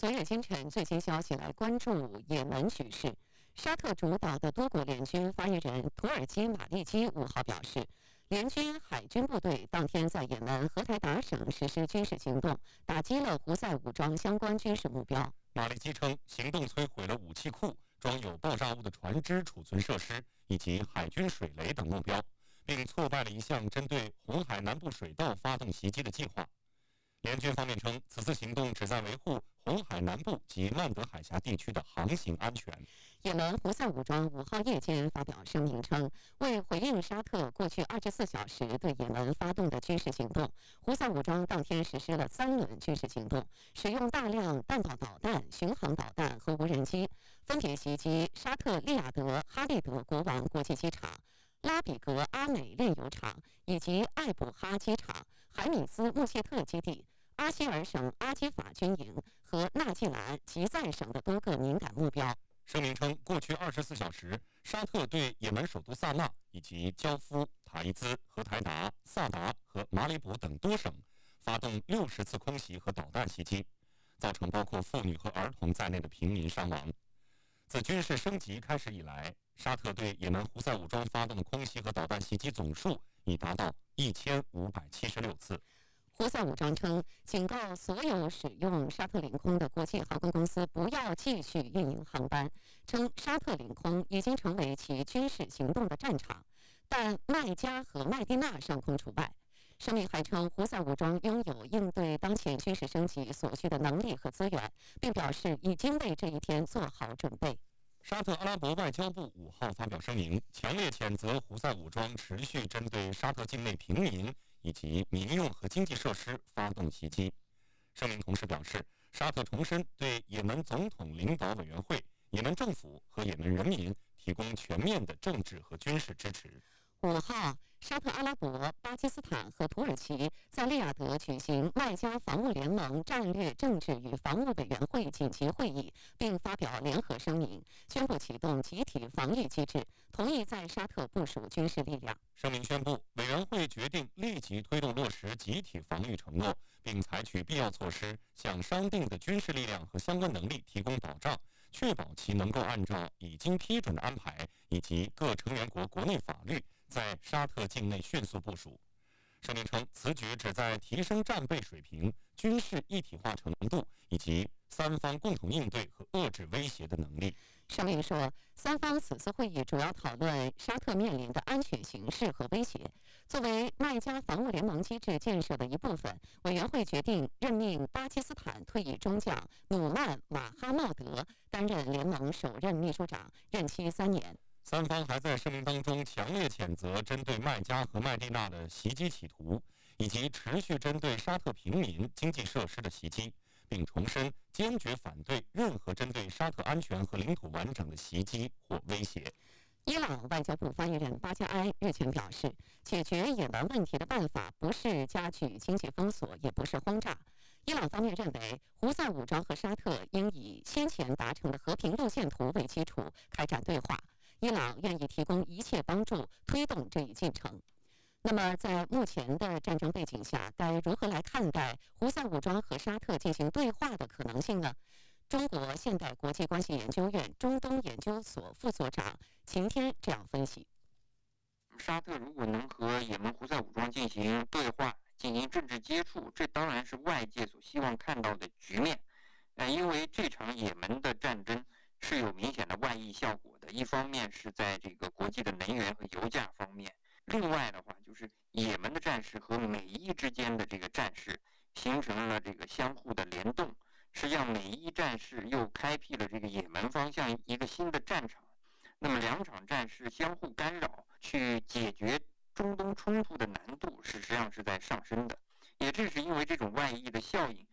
昨夜今晨，最新消息来关注也门局势。沙特主导的多国联军发言人土耳其马利基5号表示，联军海军部队当天在也门荷台达省实施军事行动，打击了胡塞武装相关军事目标。 马利基称，行动摧毁了武器库、装有爆炸物的船只储存设施以及海军水雷等目标，并挫败了一项针对红海南部水道发动袭击的计划。联军方面称，此次行动旨在维护红海南部及曼德海峡地区的航行安全。 也门胡塞武装5号夜间发表声明称，为回应沙特过去24小时对也门发动的军事行动，胡塞武装当天实施了3轮军事行动，使用大量弹道导弹、巡航导弹和无人机，分别袭击沙特利雅得哈利德国王国际机场、拉比格阿美炼油厂以及艾卜哈机场、海米斯穆谢特基地、阿希尔省阿基法军营和纳季兰吉赞省的多个敏感目标。 声明称，过去24小时，沙特对也门首都萨那以及焦夫、塔伊兹、荷台达、萨达和马里卜等多省发动60次空袭和导弹袭击，造成包括妇女和儿童在内的平民伤亡。自军事升级开始以来，沙特对也门胡塞武装发动的空袭和导弹袭击总数已达到1576次。 胡塞武装称，警告所有使用沙特领空的国际航空公司不要继续运营航班，称沙特领空已经成为其军事行动的战场，但麦加和麦地那上空除外。声明还称，胡塞武装拥有应对当前军事升级所需的能力和资源，并表示已经为这一天做好准备。 沙特阿拉伯外交部5号发表声明，强烈谴责胡塞武装持续针对沙特境内平民以及民用和经济设施发动袭击。声明同时表示，沙特重申对也门总统领导委员会、也门政府和也门人民提供全面的政治和军事支持。 5号，沙特阿拉伯、巴基斯坦和土耳其在利雅得举行麦加防务联盟战略政治与防务委员会紧急会议，并发表联合声明，宣布启动集体防御机制，同意在沙特部署军事力量。 声明宣布，委员会决定立即推动落实集体防御承诺，并采取必要措施，向商定的军事力量和相关能力提供保障，确保其能够按照已经批准的安排以及各成员国国内法律，在沙特境内迅速部署。声明称，此举旨在提升战备水平、军事一体化程度以及三方共同应对和遏制威胁的能力。 声明说，三方此次会议主要讨论沙特面临的安全形势和威胁。作为麦加防务联盟机制建设的一部分，委员会决定任命巴基斯坦退役中将努曼·马哈茂德担任联盟首任秘书长，任期3年。 三方还在声明当中强烈谴责针对麦加和麦地那的袭击企图，以及持续针对沙特平民、经济设施的袭击，并重申坚决反对任何针对沙特安全和领土完整的袭击或威胁。 伊朗外交部发言人巴加埃日前表示，解决也门问题的办法不是加剧经济封锁，也不是轰炸。伊朗方面认为，胡塞武装和沙特应以先前达成的和平路线图为基础开展对话，伊朗愿意提供一切帮助，推动这一进程。那么，在目前的战争背景下，该如何来看待胡塞武装和沙特进行对话的可能性呢？中国现代国际关系研究院中东研究所副所长秦天这样分析： 沙特如果能和也门胡塞武装进行对话、进行政治接触，这当然是外界所希望看到的局面。因为这场也门的战争是有明显的外溢效果的，一方面是在这个国际的能源和油价方面，另外的话就是也门的战事和美伊之间的这个战事形成了这个相互的联动。实际上，美伊战事又开辟了这个也门方向一个新的战场。那么，两场战事相互干扰，去解决中东冲突的难度，实际上是在上升的。也正是因为这种外溢的效应，